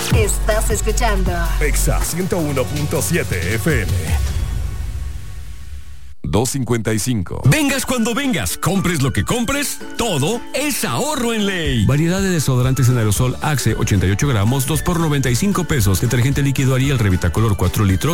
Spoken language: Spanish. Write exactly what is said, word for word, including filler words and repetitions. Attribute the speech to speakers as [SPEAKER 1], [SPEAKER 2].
[SPEAKER 1] Estás escuchando
[SPEAKER 2] Exa ciento uno punto siete F M. dos cincuenta y cinco.
[SPEAKER 3] Vengas cuando vengas, compres lo que compres, todo es ahorro en Ley. Variedad de desodorantes en aerosol Axe, ochenta y ocho gramos, dos por noventa y cinco pesos. Detergente líquido Ariel Revitacolor cuatro litros,